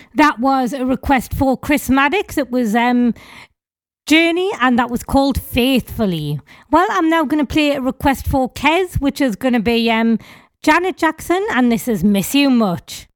That was a request for Chris Maddox. It was Journey, and that was called Faithfully. Well, I'm now going to play a request for Kez, which is going to be Janet Jackson, and this is Miss You Much.